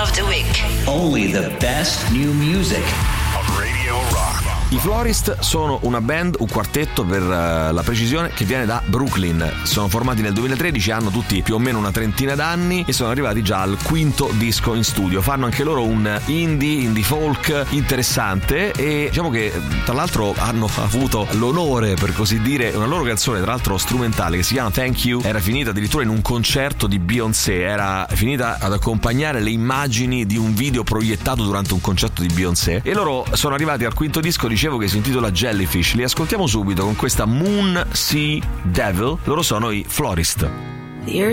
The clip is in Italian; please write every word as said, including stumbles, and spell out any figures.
of the Week. Only the best new music. Radio Rock. I Florist sono una band, un quartetto per uh, la precisione, che viene da Brooklyn. Sono formati nel duemilatredici, hanno tutti più o meno una trentina d'anni e sono arrivati già al quinto disco in studio. Fanno anche loro un indie, indie folk interessante e diciamo che tra l'altro hanno avuto l'onore, per così dire, una loro canzone tra l'altro strumentale che si chiama Thank You, era finita addirittura in un concerto di Beyoncé, era finita ad accompagnare le immagini di un video proiettato durante un concerto di Beyoncé e loro sono arrivati al quinto disco, dicevo, che si intitola Jellyfish. Li ascoltiamo subito con questa Moon Sea Devil. Loro sono i Florist. The